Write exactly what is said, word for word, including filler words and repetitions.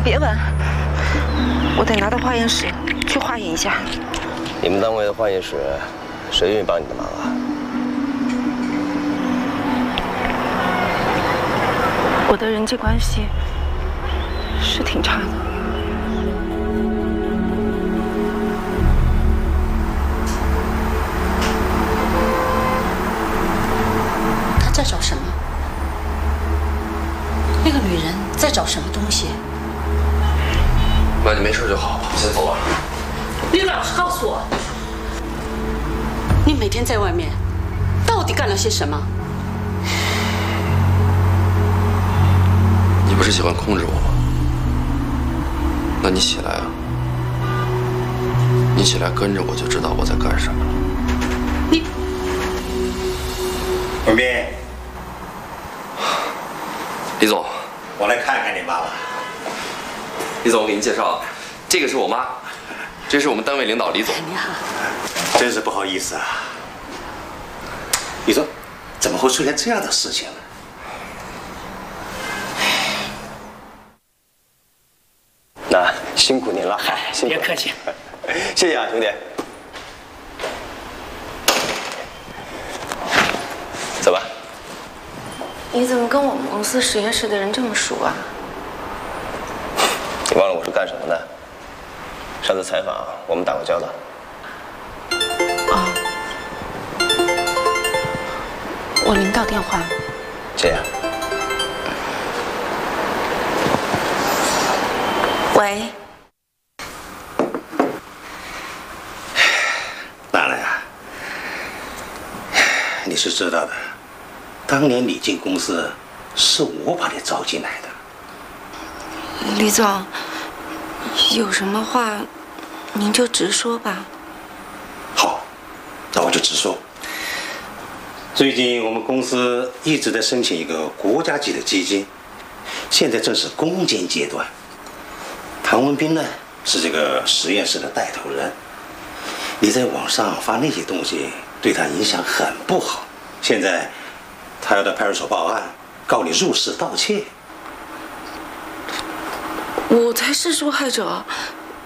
别问，我得拿到化验室去化验一下。 你们单位的化验室，谁愿意帮你的忙啊？ 我的人际关系是挺差的。 他在找什么？那个女人在找什么东西？ 妈，你没事就好，先走吧。 你老实告诉我，你每天在外面到底干了些什么？ 你不是喜欢控制我吗？那你起来啊！你起来跟着我就知道我在干什么了。 你， 文斌， 李总， 我来看看你妈妈。 李总，我给您介绍啊，这个是我妈，这是我们单位领导李总。 你好。 真是不好意思啊。你说，怎么会出现这样的事情呢？ 那辛苦您了，辛苦别客气。 谢谢啊，兄弟。走吧。 你怎么跟我们公司实验室的人这么熟啊？ 你忘了我是干什么的？上次采访我们打过交道。 哦，我领导电话。 这样。 喂。 娜娜呀，你是知道的，当年你进公司是我把你招进来的。 李总，有什么话您就直说吧。 好，那我就直说。最近我们公司一直在申请一个国家级的基金，现在正是攻坚阶段。唐文斌呢是这个实验室的带头人，你在网上发那些东西对他影响很不好。现在他要到派出所报案，告你入室盗窃。 我才是受害者，